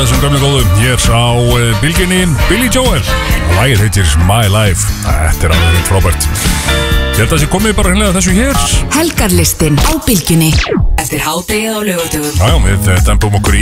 þessum gamla góðu. Hér á bylginni Billy Joel. Lagið heitir My Life. Þetta er alveg frábært. Ég held að það sé komið bara hennilega þessu hér. Helgarlistin á bylginni eftir hádegið á laugardögum. Já, við dempum okkur í